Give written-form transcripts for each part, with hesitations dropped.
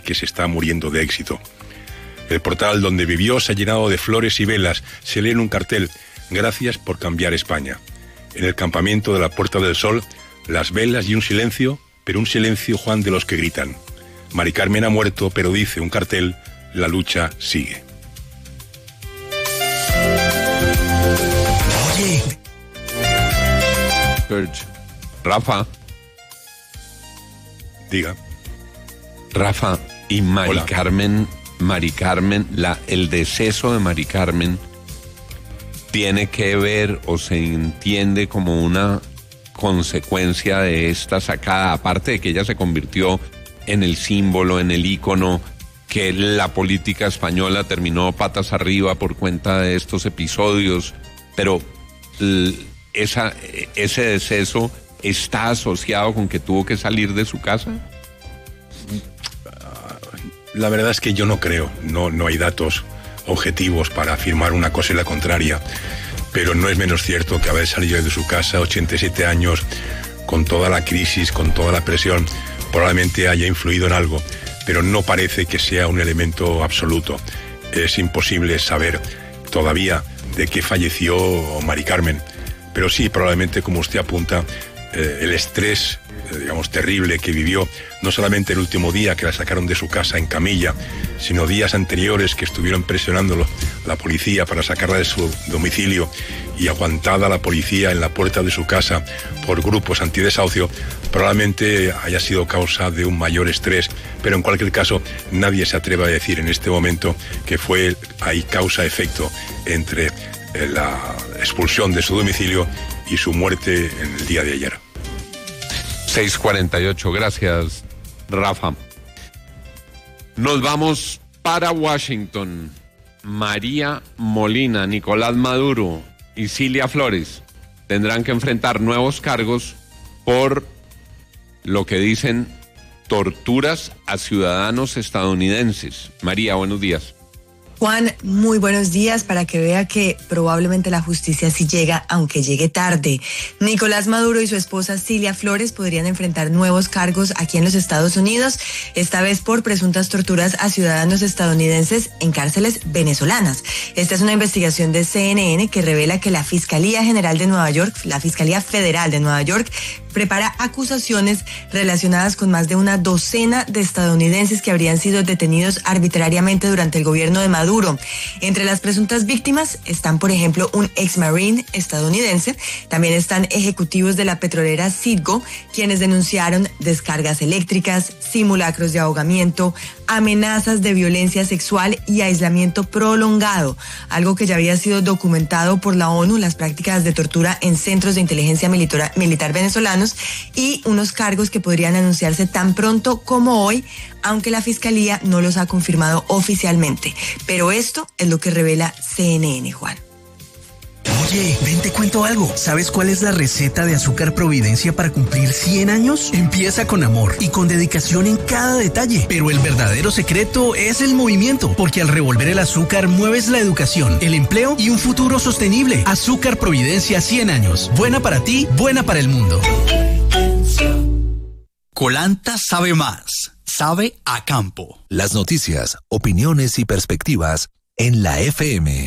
que se está muriendo de éxito. El portal donde vivió se ha llenado de flores y velas. Se lee en un cartel: gracias por cambiar España. En el campamento de la Puerta del Sol, las velas y un silencio, pero un silencio, Juan, de los que gritan. Mari Carmen ha muerto, pero dice un cartel: la lucha sigue. Oye. Serge. Rafa. Diga. Rafa, y Mari Carmen, el deceso de Mari Carmen tiene que ver o se entiende como una consecuencia de esta sacada, aparte de que ella se convirtió en el símbolo, en el ícono, que la política española terminó patas arriba por cuenta de estos episodios, pero ese deceso está asociado con que tuvo que salir de su casa. La verdad es que yo no creo, no hay datos objetivos para afirmar una cosa y la contraria, pero no es menos cierto que haber salido de su casa, 87 años, con toda la crisis, con toda la presión, probablemente haya influido en algo, pero no parece que sea un elemento absoluto. Es imposible saber todavía de qué falleció Mari Carmen, pero sí, probablemente, como usted apunta, el estrés, digamos, terrible que vivió, no solamente el último día que la sacaron de su casa en camilla, sino días anteriores que estuvieron presionándolo la policía para sacarla de su domicilio y aguantada la policía en la puerta de su casa por grupos antidesahucio, probablemente haya sido causa de un mayor estrés, pero en cualquier caso nadie se atreve a decir en este momento que fue ahí causa-efecto entre la expulsión de su domicilio y su muerte en el día de ayer. 6:48, gracias, Rafa. Nos vamos para Washington. María Molina, Nicolás Maduro y Cilia Flores tendrán que enfrentar nuevos cargos por lo que dicen torturas a ciudadanos estadounidenses. María, buenos días. Juan, muy buenos días, para que vea que probablemente la justicia sí llega, aunque llegue tarde. Nicolás Maduro y su esposa Cilia Flores podrían enfrentar nuevos cargos aquí en los Estados Unidos, esta vez por presuntas torturas a ciudadanos estadounidenses en cárceles venezolanas. Esta es una investigación de CNN que revela que la Fiscalía General de Nueva York, la Fiscalía Federal de Nueva York, prepara acusaciones relacionadas con más de una docena de estadounidenses que habrían sido detenidos arbitrariamente durante el gobierno de Maduro. Entre las presuntas víctimas están, por ejemplo, un ex-marine estadounidense. También están ejecutivos de la petrolera Citgo, quienes denunciaron descargas eléctricas, simulacros de ahogamiento, amenazas de violencia sexual y aislamiento prolongado, algo que ya había sido documentado por la ONU, las prácticas de tortura en centros de inteligencia militar venezolanos, y unos cargos que podrían anunciarse tan pronto como hoy, aunque la Fiscalía no los ha confirmado oficialmente. Pero esto es lo que revela CNN, Juan. Oye, ven, te cuento algo. ¿Sabes cuál es la receta de Azúcar Providencia para cumplir 100 años? Empieza con amor y con dedicación en cada detalle. Pero el verdadero secreto es el movimiento, porque al revolver el azúcar mueves la educación, el empleo y un futuro sostenible. Azúcar Providencia 100 años. Buena para ti, buena para el mundo. Colanta sabe más. Sabe a campo. Las noticias, opiniones y perspectivas en la FM.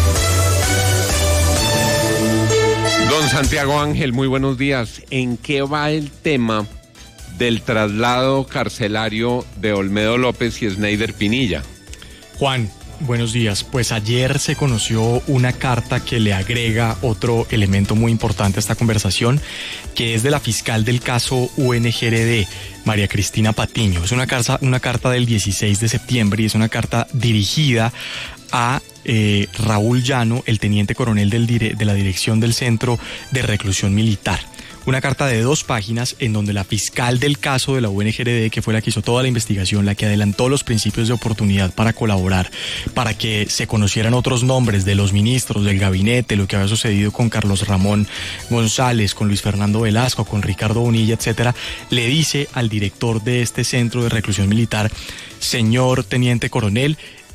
Don Santiago Ángel, muy buenos días. ¿En qué va el tema del traslado carcelario de Olmedo López y Sneider Pinilla? Juan, buenos días. Pues ayer se conoció una carta que le agrega otro elemento muy importante a esta conversación, que es de la fiscal del caso UNGRD, María Cristina Patiño. Es una carta del 16 de septiembre y es una carta dirigida a Raúl Llano, el teniente coronel de la dirección del Centro de Reclusión Militar. Una carta de 2 páginas en donde la fiscal del caso de la UNGRD, que fue la que hizo toda la investigación, la que adelantó los principios de oportunidad para colaborar, para que se conocieran otros nombres de los ministros, del gabinete, lo que había sucedido con Carlos Ramón González, con Luis Fernando Velasco, con Ricardo Bonilla, etcétera, le dice al director de este Centro de Reclusión Militar: señor teniente coronel,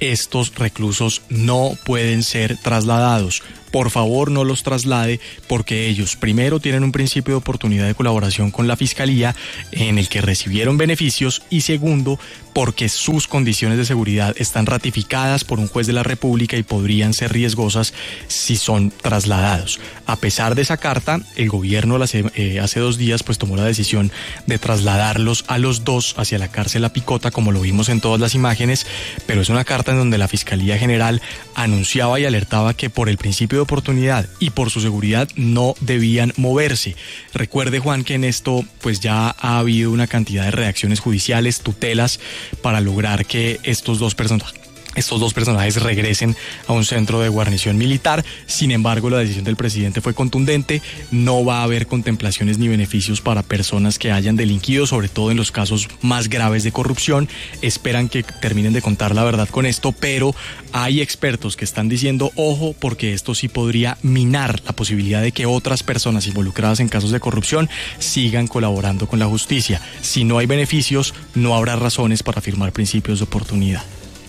estos reclusos no pueden ser trasladados. Por favor, no los traslade porque ellos, primero, tienen un principio de oportunidad de colaboración con la Fiscalía en el que recibieron beneficios y segundo, porque sus condiciones de seguridad están ratificadas por un juez de la República y podrían ser riesgosas si son trasladados. A pesar de esa carta, el gobierno hace 2 días pues tomó la decisión de trasladarlos a los dos hacia la cárcel La Picota, como lo vimos en todas las imágenes, pero es una carta en donde la Fiscalía General anunciaba y alertaba que por el principio de oportunidad y por su seguridad no debían moverse. Recuerde, Juan, que en esto pues ya ha habido una cantidad de reacciones judiciales, tutelas, para lograr que estos dos personajes regresen a un centro de guarnición militar. Sin embargo, la decisión del presidente fue contundente. No va a haber contemplaciones ni beneficios para personas que hayan delinquido, sobre todo en los casos más graves de corrupción. Esperan que terminen de contar la verdad con esto, pero hay expertos que están diciendo, ojo, porque esto sí podría minar la posibilidad de que otras personas involucradas en casos de corrupción sigan colaborando con la justicia. Si no hay beneficios, no habrá razones para firmar principios de oportunidad.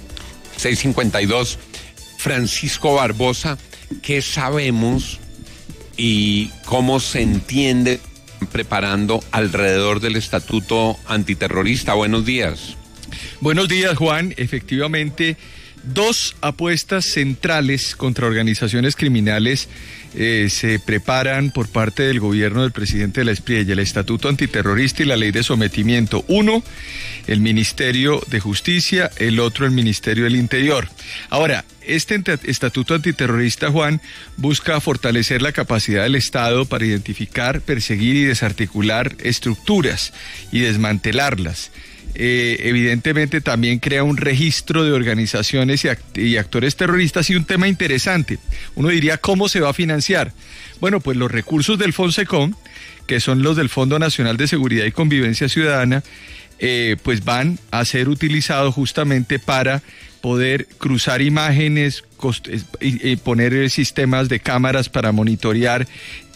6:52. Francisco Barbosa, ¿qué sabemos y cómo se entiende preparando alrededor del estatuto antiterrorista? Buenos días. Buenos días, Juan. Efectivamente, 2 apuestas centrales contra organizaciones criminales se preparan por parte del gobierno del presidente de la Espriella, el Estatuto Antiterrorista y la Ley de Sometimiento. Uno, el Ministerio de Justicia, el otro, el Ministerio del Interior. Ahora, este Estatuto Antiterrorista, Juan, busca fortalecer la capacidad del Estado para identificar, perseguir y desarticular estructuras y desmantelarlas. Evidentemente también crea un registro de organizaciones y actores terroristas y un tema interesante. Uno diría, ¿cómo se va a financiar? Bueno, pues los recursos del FONSECOM, que son los del Fondo Nacional de Seguridad y Convivencia Ciudadana, pues van a ser utilizados justamente para poder cruzar imágenes, poner sistemas de cámaras para monitorear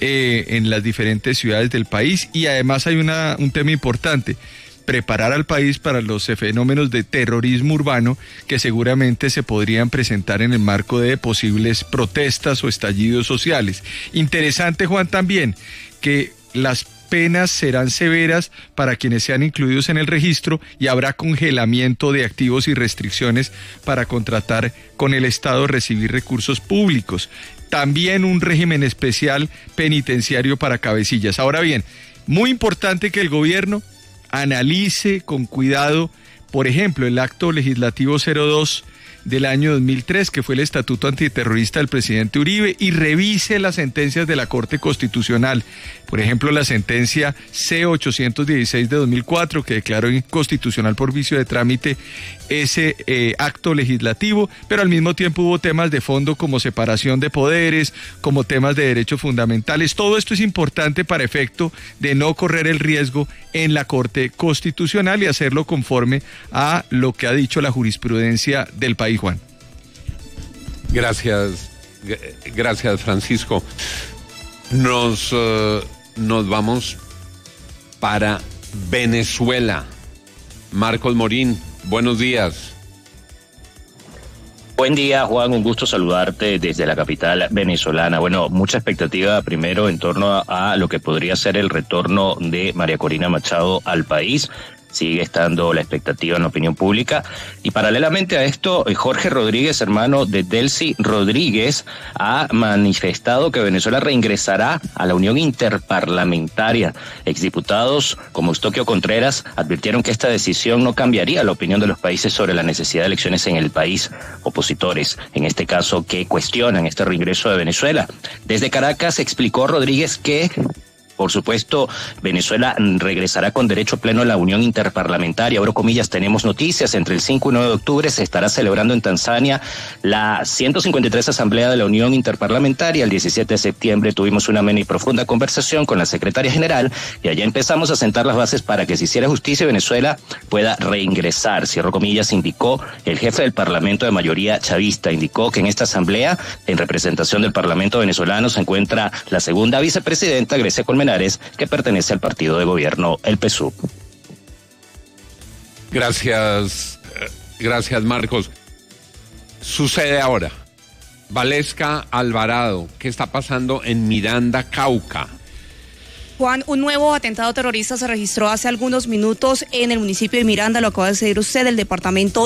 en las diferentes ciudades del país. Y además hay un tema importante: preparar al país para los fenómenos de terrorismo urbano que seguramente se podrían presentar en el marco de posibles protestas o estallidos sociales. Interesante, Juan, también que las penas serán severas para quienes sean incluidos en el registro y habrá congelamiento de activos y restricciones para contratar con el Estado, recibir recursos públicos. También un régimen especial penitenciario para cabecillas. Ahora bien, muy importante que el gobierno analice con cuidado, por ejemplo, el acto legislativo 02 del año 2003, que fue el Estatuto Antiterrorista del presidente Uribe, y revise las sentencias de la Corte Constitucional. Por ejemplo, la sentencia C-816 de 2004, que declaró inconstitucional por vicio de trámite ese acto legislativo, pero al mismo tiempo hubo temas de fondo como separación de poderes, como temas de derechos fundamentales. Todo esto es importante para efecto de no correr el riesgo en la Corte Constitucional y hacerlo conforme a lo que ha dicho la jurisprudencia del país, Juan. Gracias, Francisco. Nos vamos para Venezuela. Marcos Morín, buenos días. Buen día, Juan, un gusto saludarte desde la capital venezolana. Bueno, mucha expectativa primero en torno a lo que podría ser el retorno de María Corina Machado al país. Sigue estando la expectativa en la opinión pública. Y paralelamente a esto, Jorge Rodríguez, hermano de Delcy Rodríguez, ha manifestado que Venezuela reingresará a la Unión Interparlamentaria. Exdiputados como Eustoquio Contreras advirtieron que esta decisión no cambiaría la opinión de los países sobre la necesidad de elecciones en el país. Opositores, en este caso, que cuestionan este reingreso de Venezuela. Desde Caracas explicó Rodríguez que, por supuesto, Venezuela regresará con derecho pleno a la Unión Interparlamentaria. Abro comillas, tenemos noticias. Entre el 5 y 9 de octubre se estará celebrando en Tanzania la 153 Asamblea de la Unión Interparlamentaria. El 17 de septiembre tuvimos una amena y profunda conversación con la secretaria general y allá empezamos a sentar las bases para que se hiciera justicia y Venezuela pueda reingresar. Cierro comillas, indicó el jefe del Parlamento de mayoría chavista. Indicó que en esta asamblea, en representación del Parlamento venezolano, se encuentra la segunda vicepresidenta, Grecia Colmenares, que pertenece al partido de gobierno, el PSUV. Gracias, Marcos. sucede ahora? Valesca Alvarado, ¿qué está pasando en Miranda, Cauca? Juan, un nuevo atentado terrorista se registró hace algunos minutos en el municipio de Miranda, lo acaba de decir usted, el departamento